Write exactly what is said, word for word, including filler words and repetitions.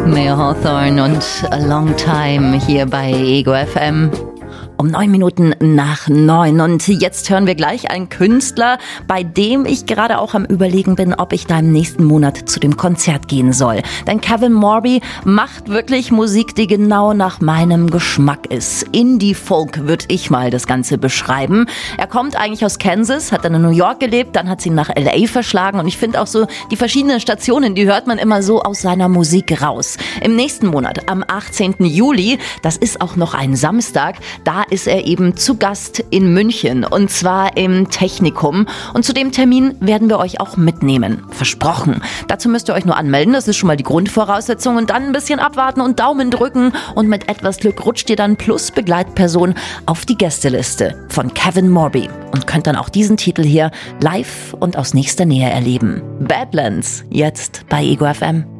Mayor Hawthorne und A Long Time hier bei Ego F M. Um neun Minuten nach neun. Und jetzt hören wir gleich einen Künstler, bei dem ich gerade auch am Überlegen bin, ob ich da im nächsten Monat zu dem Konzert gehen soll. Denn Kevin Morby macht wirklich Musik, die genau nach meinem Geschmack ist. Indie-Folk würde ich mal das Ganze beschreiben. Er kommt eigentlich aus Kansas, hat dann in New York gelebt, dann hat sie ihn nach L A verschlagen. Und ich finde auch so, die verschiedenen Stationen, die hört man immer so aus seiner Musik raus. Im nächsten Monat, am achtzehnten Juli, das ist auch noch ein Samstag, da ist er eben zu Gast in München und zwar im Technikum. Und zu dem Termin werden wir euch auch mitnehmen. Versprochen. Dazu müsst ihr euch nur anmelden, das ist schon mal die Grundvoraussetzung und dann ein bisschen abwarten und Daumen drücken und mit etwas Glück rutscht ihr dann plus Begleitperson auf die Gästeliste von Kevin Morby und könnt dann auch diesen Titel hier live und aus nächster Nähe erleben. Badlands, jetzt bei Ego F M.